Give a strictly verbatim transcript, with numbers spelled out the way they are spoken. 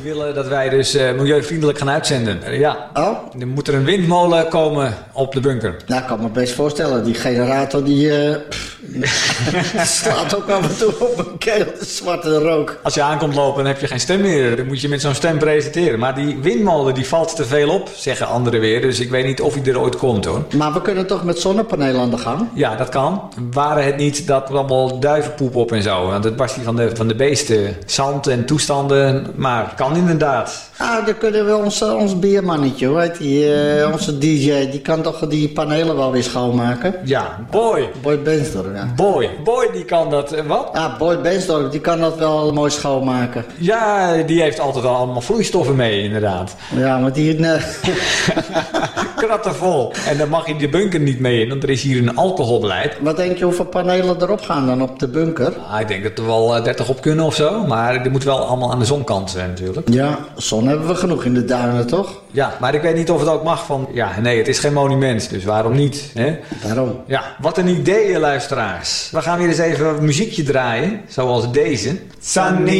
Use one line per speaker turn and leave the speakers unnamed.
willen dat wij dus uh, milieuvriendelijk gaan uitzenden. Uh, ja.
Oh?
Er moet er een windmolen komen op de bunker.
Nou, ik kan me best voorstellen. Die generator die uh, slaat ook af en toe op mijn keel. De zwarte rook.
Als je aankomt lopen, dan heb je geen stem meer. Dan moet je met zo'n stem presenteren. Maar die windmolen die valt te veel op, zeggen anderen weer. Dus ik weet niet of hij er ooit komt, hoor.
Maar we kunnen toch met zonnepanelen aan de gang?
Ja, dat kan. Waren het niet dat er allemaal duivenpoep op en zo. Want het was die van de, van de beesten. Zand en toestanden. Maar kan inderdaad.
Ah, dan kunnen we ons, ons biermannetje, hoe heet die? Uh, onze D J, die kan toch die panelen wel weer schoonmaken?
Ja, Boy.
Boy Bensdorp, ja.
Boy. Boy, die kan dat. Uh, wat?
Ah, Boy Bensdorp, die kan dat wel mooi schoonmaken.
Ja, die heeft altijd al allemaal vloeistoffen mee, inderdaad.
Ja, maar die... Uh...
Kratten vol. En dan mag je de bunker niet mee in, want er is hier een alcoholbeleid.
Wat denk je, hoeveel panelen erop gaan dan op de bunker?
Ah, ik denk dat er wel dertig op kunnen of zo. Maar die moet wel allemaal aan de zonkant zijn natuurlijk.
Ja, zon hebben we genoeg in de duinen, toch?
Ja, maar ik weet niet of het ook mag van... Ja, nee, het is geen monument, dus waarom niet? Hè?
Daarom.
Ja, wat een idee, luisteraars. We gaan weer eens even een muziekje draaien, zoals deze. Sunny.